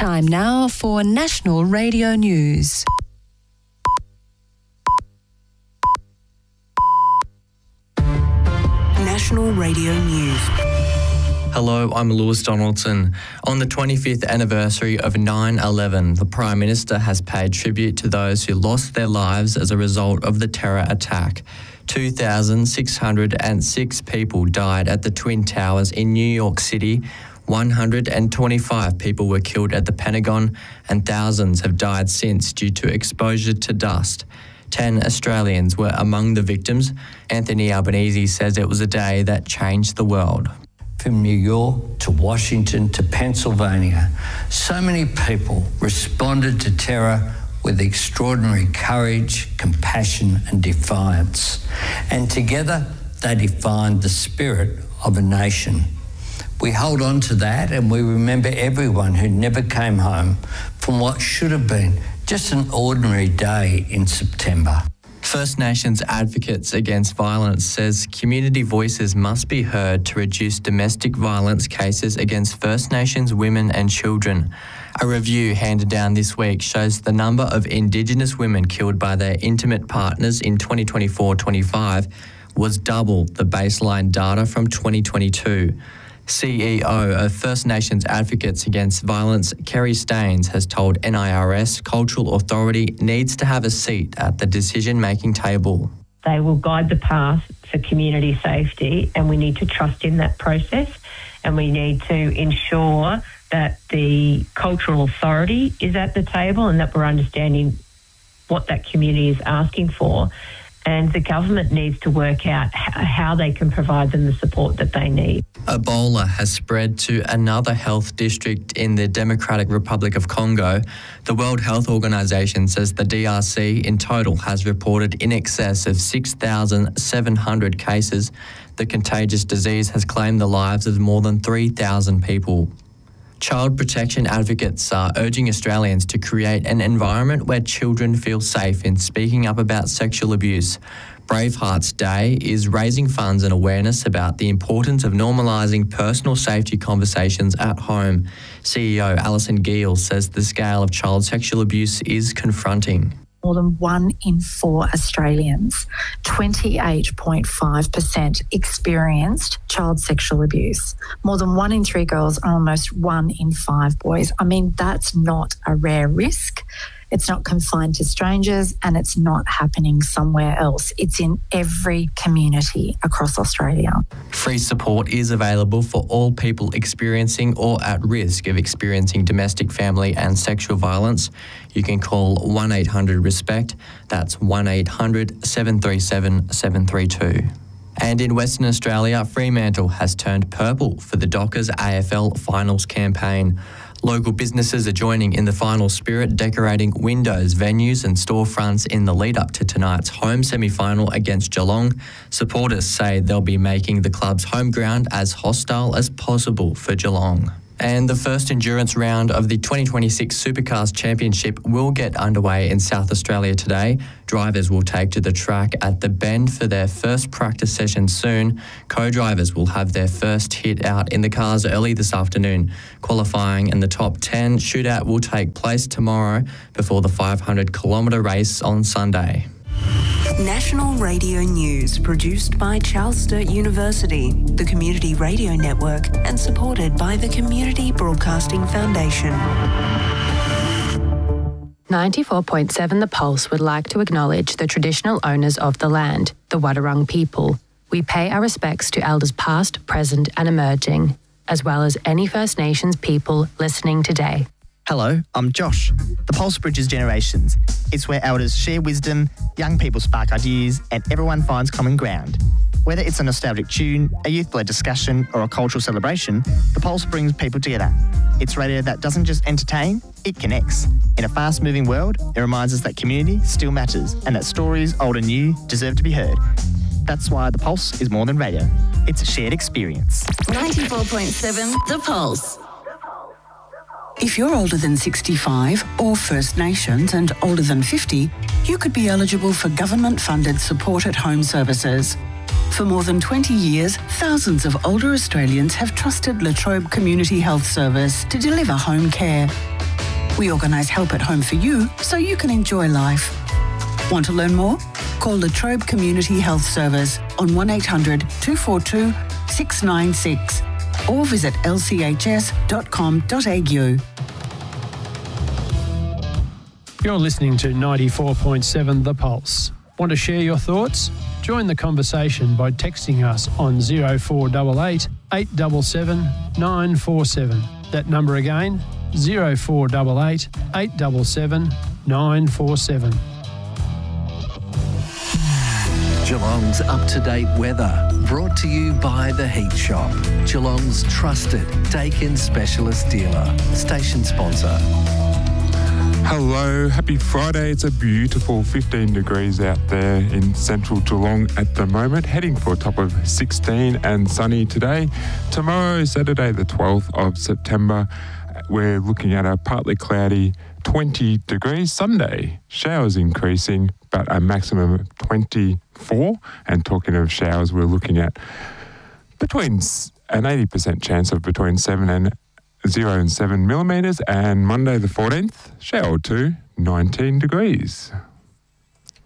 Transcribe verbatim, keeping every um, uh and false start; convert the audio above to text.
Time now for National Radio News. National Radio News. Hello, I'm Lewis Donaldson. On the twenty-fifth anniversary of nine eleven, the Prime Minister has paid tribute to those who lost their lives as a result of the terror attack. two thousand six hundred six people died at the Twin Towers in New York City. one hundred twenty-five people were killed at the Pentagon, and thousands have died since due to exposure to dust. Ten Australians were among the victims. Anthony Albanese says it was a day that changed the world. From New York to Washington to Pennsylvania, so many people responded to terror with extraordinary courage, compassion and defiance. And together they defined the spirit of a nation. We hold on to that and we remember everyone who never came home from what should have been just an ordinary day in September. First Nations Advocates Against Violence says community voices must be heard to reduce domestic violence cases against First Nations women and children. A review handed down this week shows the number of Indigenous women killed by their intimate partners in twenty twenty-four twenty-five was double the baseline data from twenty twenty-two. C E O of First Nations Advocates Against Violence, Kerry Staines, has told N I R S Cultural Authority needs to have a seat at the decision-making table. They will guide the path for community safety, and we need to trust in that process, and we need to ensure that the Cultural Authority is at the table and that we're understanding what that community is asking for. And the government needs to work out how they can provide them the support that they need. Ebola has spread to another health district in the Democratic Republic of Congo. The World Health Organization says the D R C in total has reported in excess of six thousand seven hundred cases. The contagious disease has claimed the lives of more than three thousand people. Child protection advocates are urging Australians to create an environment where children feel safe in speaking up about sexual abuse. Bravehearts Day is raising funds and awareness about the importance of normalising personal safety conversations at home. C E O Alison Gill says the scale of child sexual abuse is confronting. More than one in four Australians, twenty-eight point five percent, experienced child sexual abuse. More than one in three girls and almost one in five boys. I mean, that's not a rare risk. It's not confined to strangers and it's not happening somewhere else. It's in every community across Australia. Free support is available for all people experiencing or at risk of experiencing domestic, family and sexual violence. You can call one eight hundred RESPECT. That's one eight hundred seven three seven seven three two. And in Western Australia, Fremantle has turned purple for the Dockers A F L Finals campaign. Local businesses are joining in the final spirit, decorating windows, venues and storefronts in the lead-up to tonight's home semi-final against Geelong. Supporters say they'll be making the club's home ground as hostile as possible for Geelong. And the first endurance round of the twenty twenty-six Supercars Championship will get underway in South Australia today. Drivers will take to the track at the Bend for their first practice session soon. Co-drivers will have their first hit out in the cars early this afternoon. Qualifying in the top ten shootout will take place tomorrow before the five hundred kilometre race on Sunday. National Radio News, produced by Charles Sturt University, the Community Radio Network, and supported by the Community Broadcasting Foundation. ninety-four point seven The Pulse would like to acknowledge the traditional owners of the land, the Wadawurrung people. We pay our respects to elders past, present and emerging, as well as any First Nations people listening today. Hello, I'm Josh. The Pulse bridges generations. It's where elders share wisdom, young people spark ideas, and everyone finds common ground. Whether it's a nostalgic tune, a youth-led discussion, or a cultural celebration, The Pulse brings people together. It's radio that doesn't just entertain, it connects. In a fast-moving world, it reminds us that community still matters and that stories, old and new, deserve to be heard. That's why The Pulse is more than radio. It's a shared experience. ninety-four point seven The Pulse. If you're older than sixty-five or First Nations and older than fifty, you could be eligible for government-funded support at home services. For more than twenty years, thousands of older Australians have trusted La Trobe Community Health Service to deliver home care. We organise help at home for you so you can enjoy life. Want to learn more? Call La Trobe Community Health Service on one eight hundred two four two six nine six or visit l c h s dot com dot a u. You're listening to ninety-four point seven The Pulse. Want to share your thoughts? Join the conversation by texting us on oh four eight eight, eight seven seven, nine four seven. That number again, oh four eight eight, eight seven seven, nine four seven. Geelong's up-to-date weather, brought to you by The Heat Shop, Geelong's trusted Daikin specialist dealer, station sponsor. Hello, happy Friday. It's a beautiful fifteen degrees out there in central Geelong at the moment, heading for a top of sixteen and sunny today. Tomorrow, Saturday the twelfth of September, we're looking at a partly cloudy twenty degrees. Sunday, showers increasing, but a maximum of twenty-four. And talking of showers, we're looking at between an eighty percent chance of between seven and zero and seven millimetres, and Monday the fourteenth, shower two, nineteen degrees.